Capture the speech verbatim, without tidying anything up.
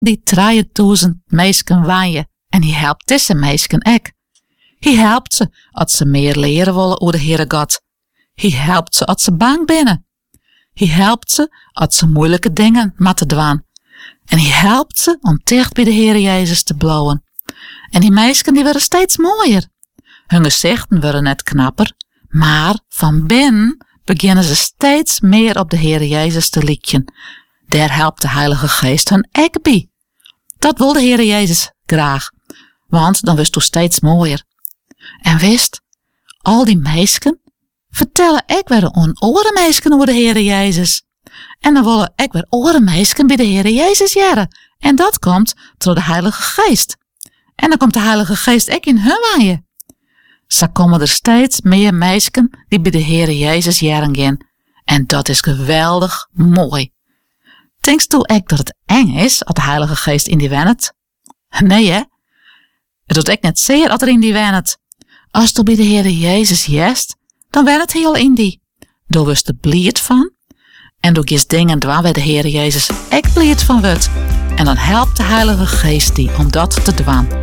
die drieduizend meisken waaien en hij helpt deze meisken ook. Hij helpt ze als ze meer leren willen over de Heere God. Hij helpt ze als ze bang binnen. Hij helpt ze als ze moeilijke dingen moeten doen. En hij helpt ze om dicht bij de Heere Jezus te blijven. En die meisken die worden steeds mooier. Hun gezichten worden net knapper, maar van binnen beginnen ze steeds meer op de Heere Jezus te lijken. Daar helpt de Heilige Geest hen ook bij. Dat wil de Heere Jezus graag, want dan wist u steeds mooier. En wist, al die meisken vertellen ook weer een andere meisken over de Heere Jezus. En dan willen ook weer andere meisken bij de Heere Jezus jaren. En dat komt door de Heilige Geest. En dan komt de Heilige Geest ook in hun waaien. Zo komen er steeds meer meisken die bij de Heere Jezus jaren gaan. En dat is geweldig mooi. Denkst u ook dat het eng is als de Heilige Geest in die wennet? Nee hè? Het doet ook net zeer als er in die wennet. Als je bij de Heere Jezus jest, dan wen het heel in die. Daar wist de blied van. En door gist dingen doen waar de Heere Jezus ook blied van wordt. En dan helpt de Heilige Geest die om dat te doen.